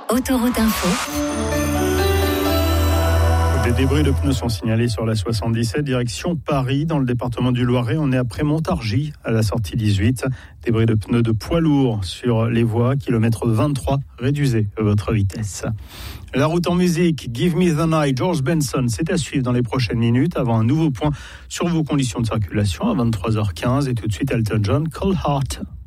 Autoroute Info. Des débris de pneus sont signalés sur la 77, direction Paris, dans le département du Loiret. On est après Montargis, à la sortie 18. Débris de pneus de poids lourds sur les voies, kilomètre 23. Réduisez votre vitesse. La route en musique, Give Me the Night, George Benson, c'est à suivre dans les prochaines minutes, avant un nouveau point sur vos conditions de circulation à 23h15. Et tout de suite, Elton John, Cold Heart.